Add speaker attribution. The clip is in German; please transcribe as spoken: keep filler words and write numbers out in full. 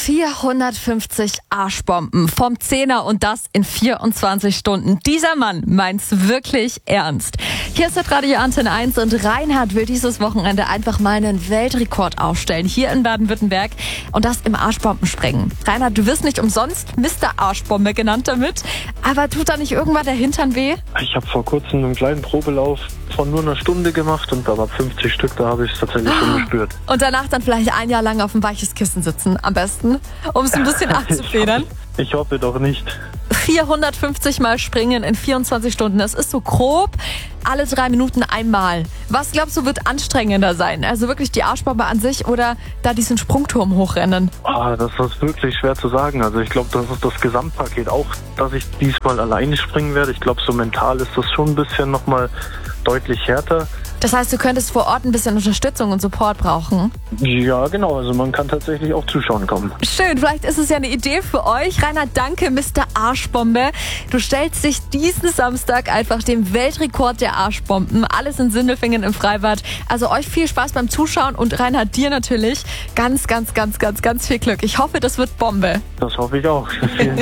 Speaker 1: vierhundertfünfzig Arschbomben vom Zehner und das in vierundzwanzig Stunden. Dieser Mann meint's wirklich ernst. Hier ist das Radio Antenne eins und Reinhard will dieses Wochenende einfach mal einen Weltrekord aufstellen, hier in Baden-Württemberg und das im Arschbombensprengen. Reinhard, du wirst nicht umsonst Mister Arschbombe genannt damit, aber tut da nicht irgendwann der Hintern weh?
Speaker 2: Ich habe vor kurzem einen kleinen Probelauf von nur einer Stunde gemacht und da war fünfzig Stück, da habe ich es tatsächlich schon gespürt.
Speaker 1: Und danach dann vielleicht ein Jahr lang auf ein weiches Kissen sitzen, am besten, um es ein bisschen abzufedern.
Speaker 2: Ich, ich hoffe doch nicht.
Speaker 1: vierhundertfünfzig Mal springen in vierundzwanzig Stunden, das ist so grob alle drei Minuten einmal. Was glaubst du, wird anstrengender sein? Also wirklich die Arschbombe an sich oder da diesen Sprungturm hochrennen?
Speaker 2: Ah, das ist wirklich schwer zu sagen. Also ich glaube, das ist das Gesamtpaket auch, dass ich diesmal alleine springen werde. Ich glaube, so mental ist das schon ein bisschen nochmal deutlich härter.
Speaker 1: Das heißt, du könntest vor Ort ein bisschen Unterstützung und Support brauchen?
Speaker 2: Ja, genau. Also man kann tatsächlich auch zuschauen kommen.
Speaker 1: Schön, vielleicht ist es ja eine Idee für euch. Reinhard, danke, Mister Arschbombe. Du stellst dich diesen Samstag einfach dem Weltrekord der Arschbomben. Alles in Sindelfingen im Freibad. Also euch viel Spaß beim Zuschauen und Reinhard, dir natürlich ganz, ganz, ganz, ganz, ganz viel Glück. Ich hoffe, das wird Bombe.
Speaker 2: Das hoffe ich auch. Vielen Dank.